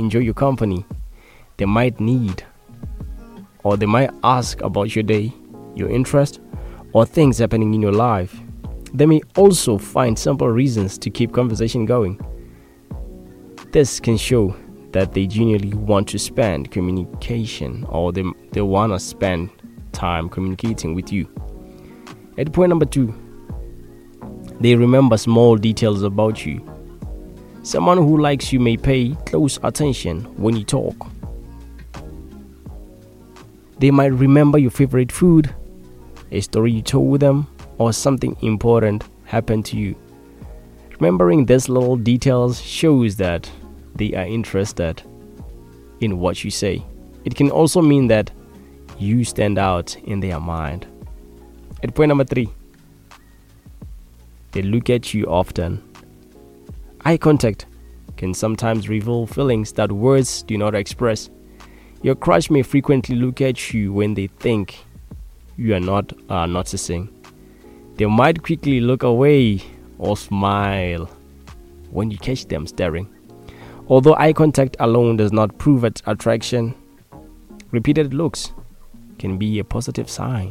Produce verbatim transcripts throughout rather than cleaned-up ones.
enjoy your company. They might need or they might ask about your day, your interest, or things happening in your life. They may also find simple reasons to keep conversation going. This can show that they genuinely want to spend communication or they, they want to spend time communicating with you. At point number two, they remember small details about you. Someone who likes you may pay close attention when you talk. They might remember your favorite food, a story you told them, or something important happened to you. Remembering these little details shows that they are interested in what you say. It can also mean that you stand out in their mind. At point number three, they look at you often. Eye contact can sometimes reveal feelings that words do not express. Your crush may frequently look at you when they think you are not uh, noticing. They might quickly look away or smile when you catch them staring. Although eye contact alone does not prove its attraction, repeated looks can be a positive sign.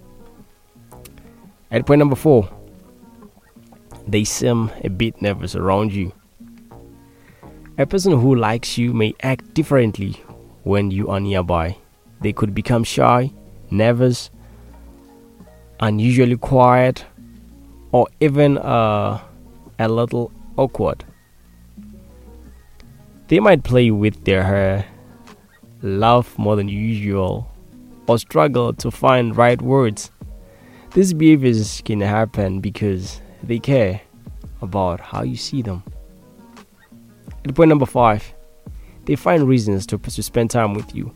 At point number four, they seem a bit nervous around you. A person who likes you may act differently when you are nearby. They could become shy, nervous, unusually quiet, or even uh, a little awkward. They might play with their hair, laugh more than usual, or struggle to find right words. These behaviors can happen because they care about how you see them. At point number five, they find reasons to, to spend time with you.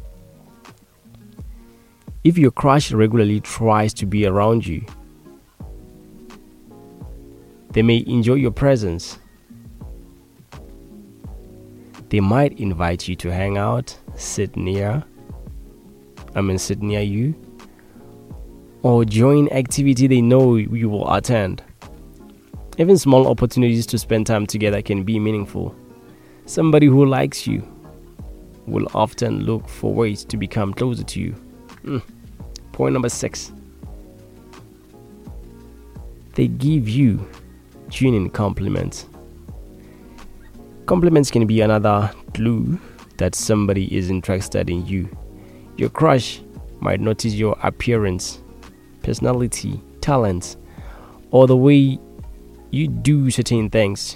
If your crush regularly tries to be around you, they may enjoy your presence. They might invite you to hang out, sit near, I mean sit near you, or join activity they know you will attend. Even small opportunities to spend time together can be meaningful. Somebody who likes you will often look for ways to become closer to you. Mm. Point number six. They give you genuine compliments. Compliments can be another clue that somebody is interested in you. Your crush might notice your appearance, personality, talents, or the way you do certain things.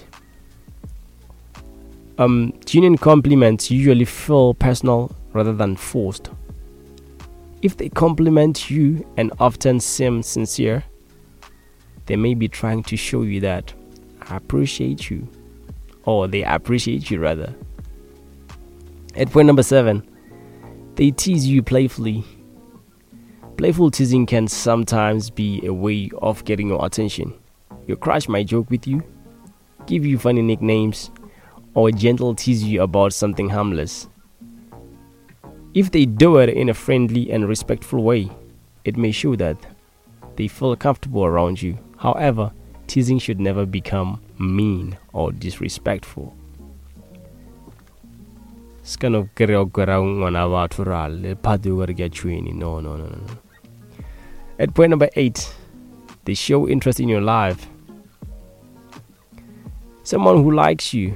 Um, genuine compliments usually feel personal rather than forced. If they compliment you and often seem sincere, they may be trying to show you that I appreciate you, or they appreciate you rather. At point number seven, they tease you playfully. Playful teasing can sometimes be a way of getting your attention. Your crush might joke with you, give you funny nicknames, or gentle tease you about something harmless. If they do it in a friendly and respectful way, it may show that they feel comfortable around you. However, teasing should never become mean or disrespectful. It's kind of no, no, no, no. At point number eight, they show interest in your life. Someone who likes you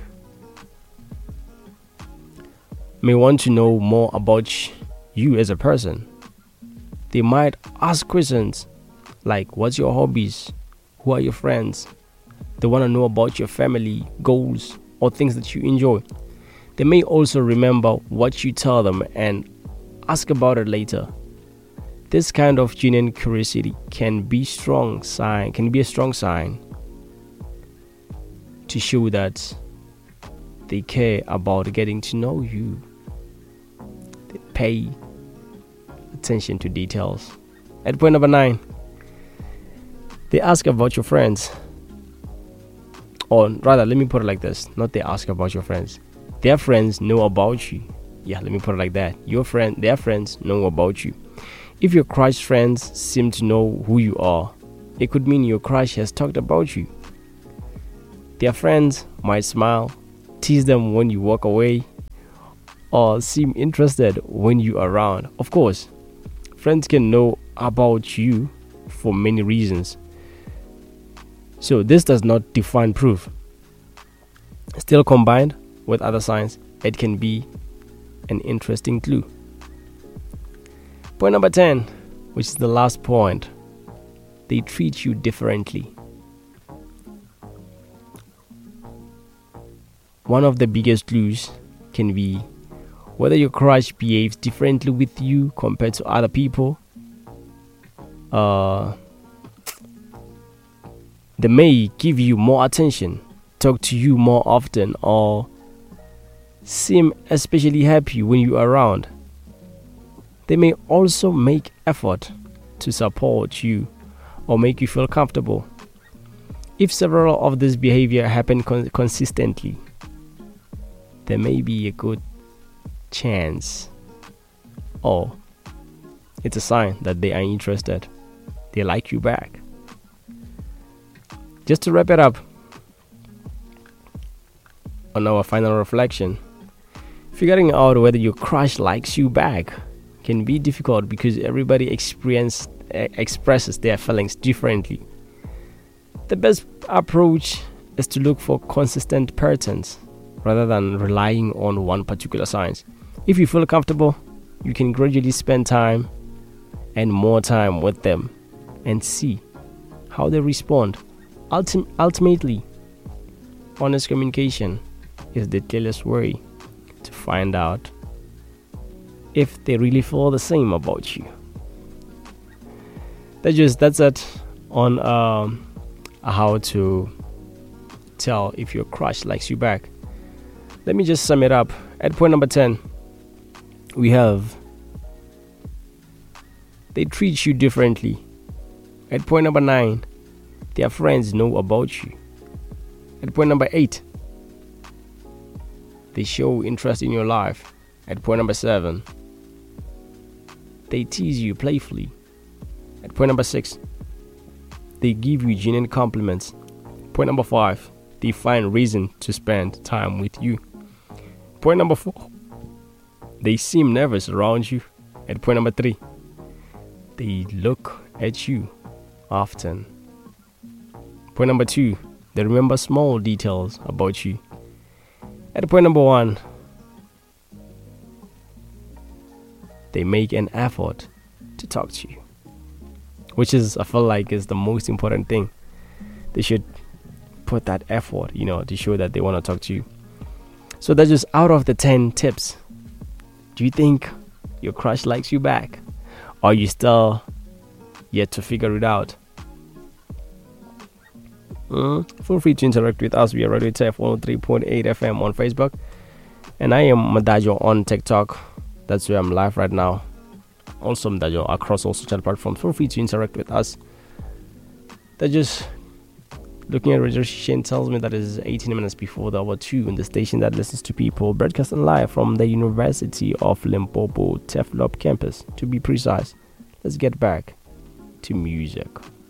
may want to know more about you as a person. They might ask questions like, what's your hobbies? Who are your friends? They want to know about your family, goals, or things that you enjoy. They may also remember what you tell them and ask about it later. This kind of genuine curiosity can be strong sign, can be a strong sign to show that they care about getting to know you. They pay attention to details. At point number nine, they ask about your friends. Or rather, let me put it like this. Not they ask about your friends. Their friends know about you. Yeah, let me put it like that. Your friend, their friends know about you. If your crush friends seem to know who you are, it could mean your crush has talked about you. Their friends might smile, tease them when you walk away, or seem interested when you are around. Of course, friends can know about you for many reasons, so this does not define proof. Still, combined with other signs, it can be an interesting clue. Point number ten, which is the last point: they treat you differently. One of the biggest clues can be whether your crush behaves differently with you compared to other people. Uh, they may give you more attention, talk to you more often, or seem especially happy when you are around. They may also make effort to support you or make you feel comfortable. If several of this behavior happen con- consistently, there may be a good chance, or it's a sign that they are interested. They like you back. Just to wrap it up on our final reflection, figuring out whether your crush likes you back can be difficult because everybody experience, uh, expresses their feelings differently. The best approach is to look for consistent patterns rather than relying on one particular sign. If you feel comfortable, you can gradually spend time and more time with them and see how they respond. Ultim- ultimately, honest communication is the clearest way to find out if they really feel the same about you. That's just that's it on um, how to tell if your crush likes you back. Let me just sum it up. At point number ten, we have they treat you differently. At point number nine, their friends know about you. At point number eight, they show interest in your life. At point number seven, they tease you playfully. At point number six, they give you genuine compliments. Point number five, they find reason to spend time with you. Point number four, they seem nervous around you. At point number three, they look at you often. Point number two, they remember small details about you. At point number one, they make an effort to talk to you, which is, I feel like, is the most important thing. They should put that effort, you know, to show that they want to talk to you. So that's just out of the ten tips. Do you think your crush likes you back? Or are you still yet to figure it out? Mm, feel free to interact with us via Radio T F one oh three point eight F M on Facebook. And I am Madajo on TikTok. That's where I'm live right now. Also Madajo across all social platforms. Feel free to interact with us. That's just looking at registration tells me that it is eighteen minutes before the hour two in the station that listens to people, broadcasting live from the University of Limpopo, Teflop campus, to be precise. Let's get back to music.